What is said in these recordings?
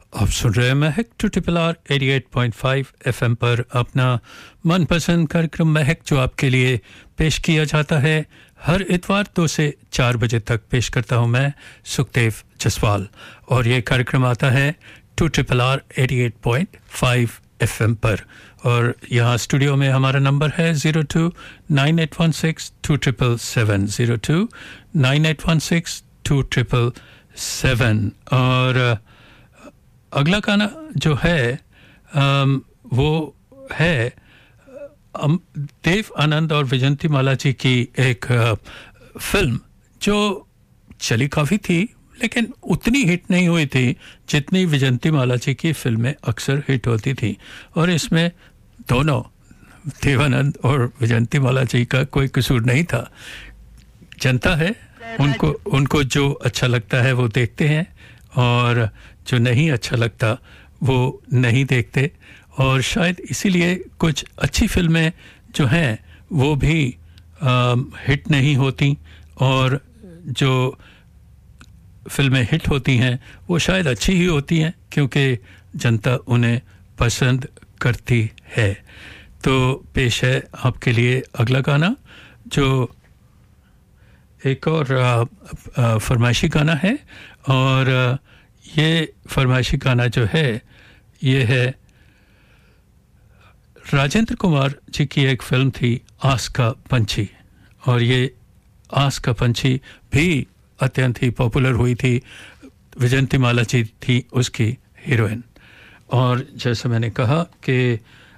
आप सुन रहे हैं महक 2RR 88.5 FM पर अपना मनपसंद कार्यक्रम महक, जो आपके लिए पेश किया जाता है हर इतवार 2 से 4 बजे तक। पेश करता हूं मैं सुखदेव जसवाल और ये कार्यक्रम आता है 2RR 88.5 FM पर। और यहाँ स्टूडियो में हमारा नंबर है 0298162777 0298162777। और अगला गाना जो है वो है देव आनंद और विजंती माला जी की एक फिल्म जो चली काफ़ी थी लेकिन उतनी हिट नहीं हुई थी जितनी विजंती माला जी की फिल्में अक्सर हिट होती थी। और इसमें दोनों देवानंद और विजंती माला जी का कोई कसूर नहीं था। जनता है, उनको जो अच्छा लगता है वो देखते हैं और जो नहीं अच्छा लगता वो नहीं देखते। और शायद इसीलिए कुछ अच्छी फिल्में जो हैं वो भी हिट नहीं होती, और जो फिल्में हिट होती हैं वो शायद अच्छी ही होती हैं क्योंकि जनता उन्हें पसंद करती है। तो पेश है आपके लिए अगला गाना, जो एक और फरमाइशी गाना है। और ये फरमाइशी गाना जो है ये है राजेंद्र कुमार जी की एक फिल्म थी आस का पंछी, और ये आस का पंछी भी अत्यंत ही पॉपुलर हुई थी। विजंती माला जी थी उसकी हीरोइन। और जैसे मैंने कहा कि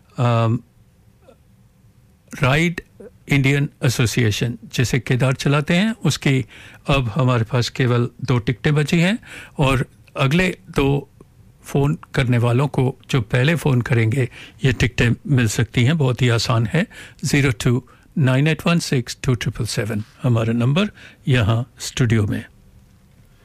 राइड इंडियन एसोसिएशन जिसे केदार चलाते हैं, उसकी अब हमारे पास केवल 2 टिकटें बची हैं। और अगले 2 फ़ोन करने वालों को जो पहले फ़ोन करेंगे ये टिकटें मिल सकती हैं। बहुत ही आसान है, 0298162777 हमारा नंबर यहाँ स्टूडियो में।